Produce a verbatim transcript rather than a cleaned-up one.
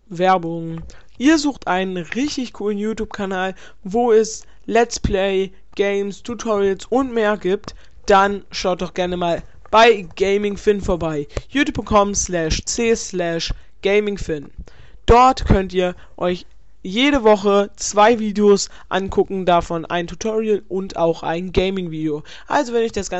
Werbung. Ihr sucht einen richtig coolen YouTube-Kanal, wo es Let's Play, Games, Tutorials und mehr gibt, dann schaut doch gerne mal bei GamingFin vorbei. youtube punkt com slash c slash gamingfin. Dort könnt ihr euch jede Woche zwei Videos angucken, davon ein Tutorial und auch ein Gaming-Video. Also wenn euch das Ganze